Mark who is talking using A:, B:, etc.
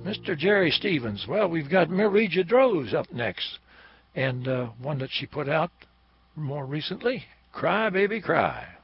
A: Mr. Jerry Stevens. Well, we've got Marie Droz up next, and one that she put out more recently, Cry Baby Cry.